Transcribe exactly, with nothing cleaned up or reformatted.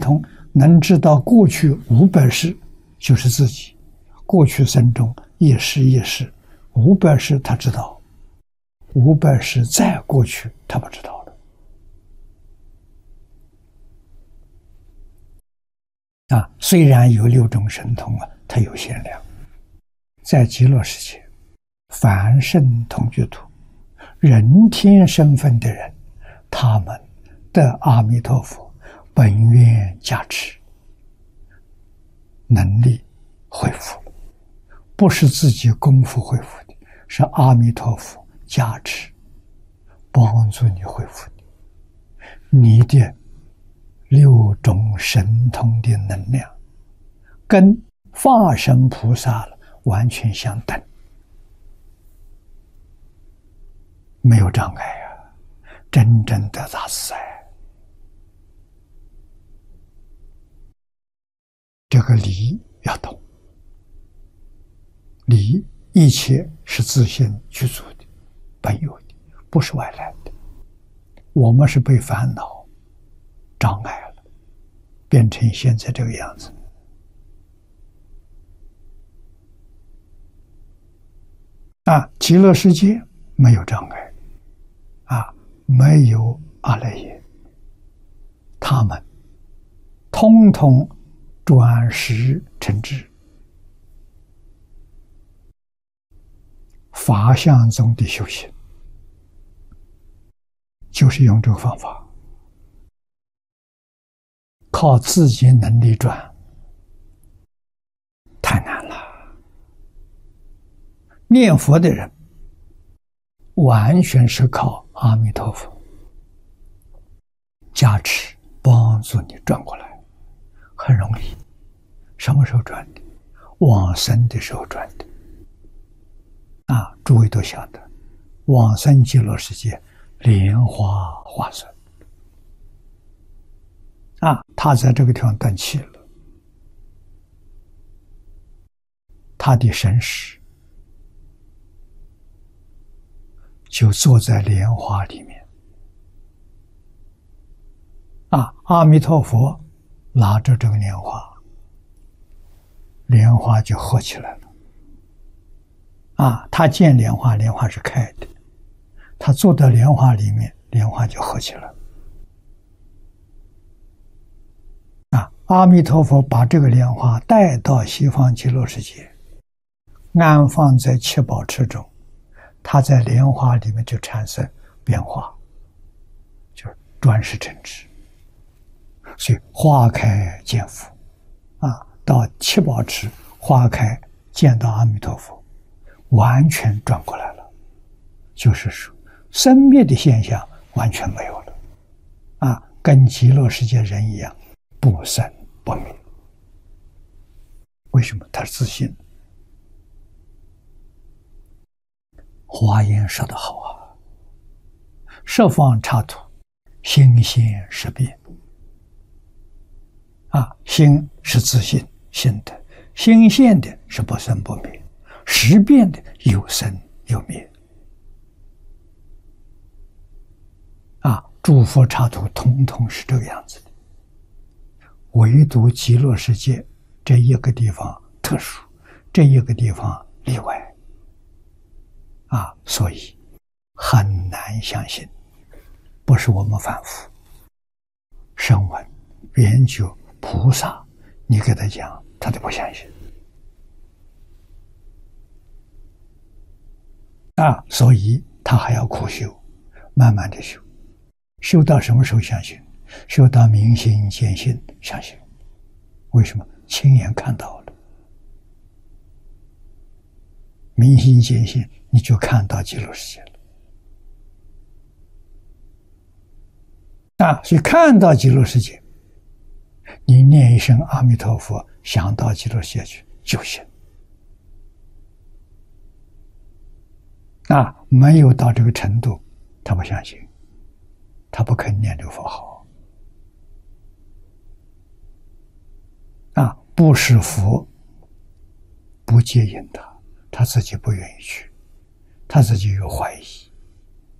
通，能知道过去五百世就是自己，过去生中一世一世，五百世他知道，五百世再过去他不知道了。啊，虽然有六种神通啊，它有限量。在极乐世界，凡圣同居土，人天身份的人，他们的阿弥陀佛本愿加持，能力恢复，不是自己功夫恢复的，是阿弥陀佛加持，帮助你恢复的。你的六种神通的能量，跟化身菩萨了完全相等，没有障碍啊！真正的大自在，这个理要懂。理一切是自性具足的，本有的，不是外来的。我们是被烦恼障碍了，变成现在这个样子。啊，极乐世界没有障碍，啊，没有阿赖耶，他们通通转识成智。法相中的修行，就是用这个方法，靠自己能力转，太难了。念佛的人完全是靠阿弥陀佛加持，帮助你转过来，很容易。什么时候转的？往生的时候转的。啊，诸位都晓得，往生极乐世界莲花化身。啊，他在这个地方断气了，他的神识就坐在莲花里面。啊，阿弥陀佛拿着这个莲花，莲花就合起来了。啊，他见莲花，莲花是开的，他坐到莲花里面，莲花就合起来了。啊，阿弥陀佛把这个莲花带到西方极乐世界，安放在七宝池中，它在莲花里面就产生变化，就是转识成智。所以花开见佛，啊，到七宝池花开见到阿弥陀佛，完全转过来了，就是说生灭的现象完全没有了，啊，跟极乐世界人一样，不生不灭。为什么？他是自信。华严说得好啊，十方刹土，心现识变。啊，心是自信性的，心现的是不生不灭，识变的有生有灭。啊，诸佛刹土统统是这个样子的，唯独极乐世界这一个地方特殊，这一个地方例外。啊，所以很难相信，不是我们反复声闻、缘觉、菩萨，你给他讲，他都不相信。啊，所以他还要苦修，慢慢的修，修到什么时候相信？修到明心见性相信。为什么？亲眼看到了，明心见性，你就看到极乐世界了。啊，所以看到极乐世界，你念一声阿弥陀佛，想到极乐世界去就行。啊，没有到这个程度，他不相信，他不肯念这个佛号。啊，不是佛不接引他，他自己不愿意去，他自己有怀疑。